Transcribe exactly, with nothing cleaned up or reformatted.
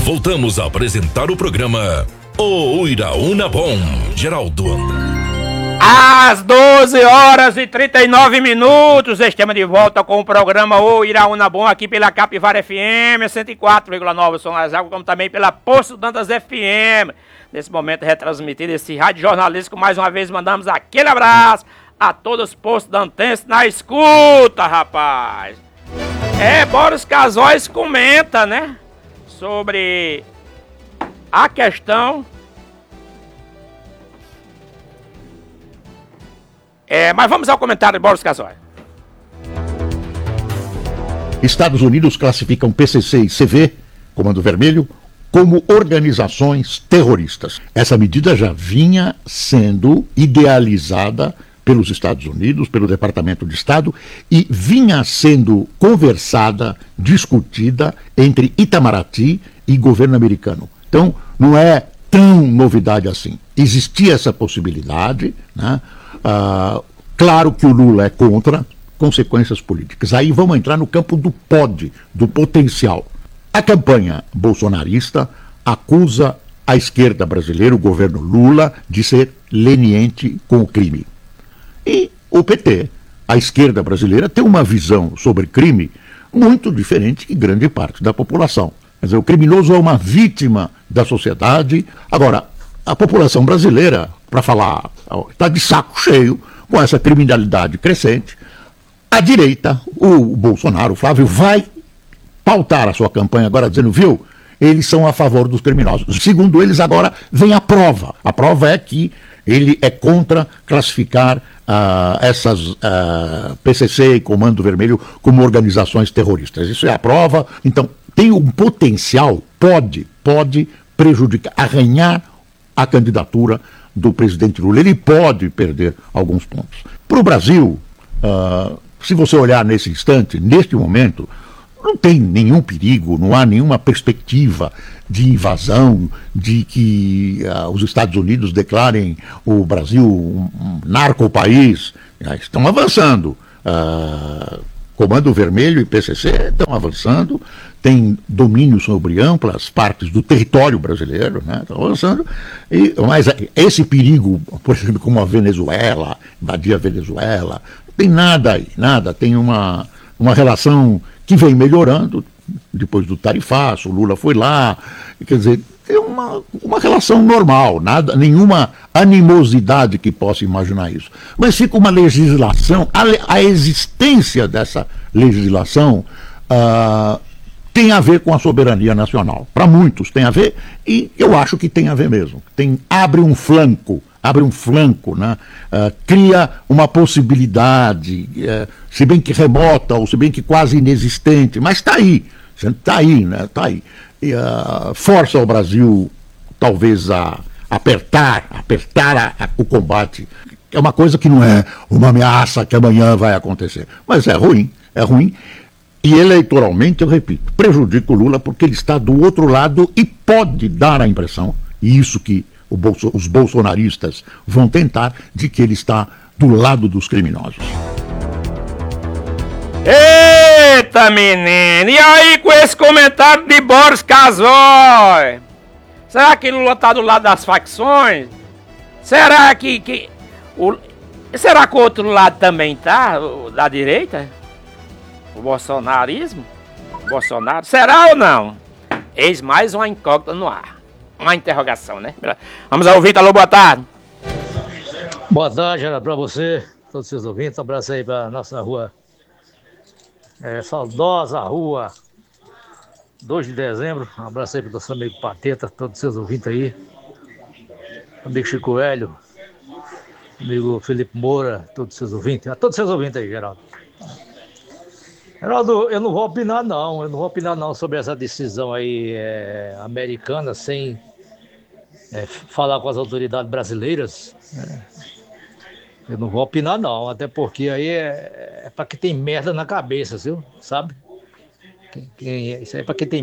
Voltamos a apresentar o programa O Iraúna Bom, Geraldo. Às doze horas e trinta e nove minutos, estamos de volta com o programa O Iraúna Bom, aqui pela Capivara F M cento e quatro vírgula nove São das Águas, como também pela Poço Dantas F M. Nesse momento retransmitido esse rádio jornalístico, mais uma vez mandamos aquele abraço a todos os Poço Dantenses na escuta, rapaz. É, Boris Casóis comenta, né, sobre a questão... É, mas vamos ao comentário de Boris Casóis. Estados Unidos classificam P C C e C V, Comando Vermelho, como organizações terroristas. Essa medida já vinha sendo idealizada pelos Estados Unidos, pelo Departamento de Estado, e vinha sendo conversada, discutida entre Itamaraty e governo americano. Então, não é tão novidade assim. Existia essa possibilidade, né? Ah, claro que o Lula é contra, consequências políticas. Aí vamos entrar no campo do pode, do potencial. A campanha bolsonarista acusa a esquerda brasileira, o governo Lula, de ser leniente com o crime. E o P T, a esquerda brasileira, tem uma visão sobre crime muito diferente de grande parte da população. Quer dizer, o criminoso é uma vítima da sociedade. Agora, a população brasileira, para falar, está de saco cheio com essa criminalidade crescente. A direita, o Bolsonaro, o Flávio, vai pautar a sua campanha agora dizendo, viu, eles são a favor dos criminosos. Segundo eles, agora vem a prova. A prova é que ele é contra classificar uh, essas uh, P C C e Comando Vermelho como organizações terroristas. Isso é a prova. Então, tem um potencial, pode, pode prejudicar, arranhar a candidatura do presidente Lula. Ele pode perder alguns pontos. Para o Brasil, uh, se você olhar nesse instante, neste momento, não tem nenhum perigo, não há nenhuma perspectiva de invasão, de que uh, os Estados Unidos declarem o Brasil um, um narco-país. Já estão avançando. Uh, Comando Vermelho e P C C estão avançando, tem domínio sobre amplas partes do território brasileiro, né? Estão avançando. E, mas esse perigo, por exemplo, como a Venezuela, invadir a Venezuela, não tem nada aí, nada. Tem uma, uma relação que vem melhorando depois do tarifaço, o Lula foi lá, quer dizer, é uma, uma relação normal, nada, nenhuma animosidade que possa imaginar isso. Mas fica uma legislação, a, a existência dessa legislação uh, tem a ver com a soberania nacional. Para muitos tem a ver, e eu acho que tem a ver mesmo. Tem, abre um flanco, abre um flanco, né? Uh, cria uma possibilidade, uh, se bem que remota, ou se bem que quase inexistente, mas está aí, está aí, né? Está aí. E, uh, força o Brasil, talvez, a apertar, apertar a, a, o combate. É uma coisa que não é uma ameaça que amanhã vai acontecer, mas é ruim, é ruim. E eleitoralmente, eu repito, prejudica o Lula porque ele está do outro lado e pode dar a impressão, e isso que o Bolso, os bolsonaristas vão tentar, de que ele está do lado dos criminosos. Eita, menino! E aí com esse comentário de Boris Casói? Será que Lula está do lado das facções? Será que... que o, será que o outro lado também tá? O, da direita? O bolsonarismo? O Bolsonaro? Será ou não? Eis mais uma incógnita no ar. Uma interrogação, né? Vamos ao ouvinte. Alô, boa tarde. Boa tarde, Geraldo, pra você, todos os seus ouvintes. Um abraço aí pra nossa rua, é, saudosa rua dois de dezembro. Um abraço aí pro nosso amigo Pateta, todos os seus ouvintes aí. Amigo Chico Hélio, amigo Felipe Moura, todos os seus ouvintes. A todos os seus ouvintes aí, Geraldo. Geraldo, eu não vou opinar não, eu não vou opinar não sobre essa decisão aí é, americana sem é, falar com as autoridades brasileiras. Né? Eu não vou opinar não, até porque aí é, é pra quem tem merda na cabeça, viu? Sabe? Quem, quem, isso aí é pra quem tem